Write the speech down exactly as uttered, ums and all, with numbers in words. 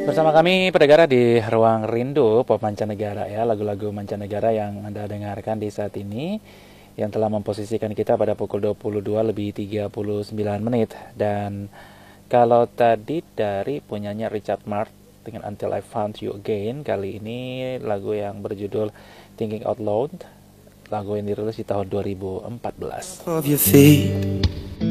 Bersama kami Pendengar di Ruang Rindu Pop Mancanegara ya, lagu-lagu mancanegara yang Anda dengarkan di saat ini yang telah memposisikan kita pada pukul dua puluh dua lebih tiga puluh sembilan menit. Dan kalau tadi dari punyanya Richard Marx dengan Until I Found You Again, kali ini lagu yang berjudul Thinking Out Loud, lagu yang dirilis di tahun dua ribu empat belas. Of your feet.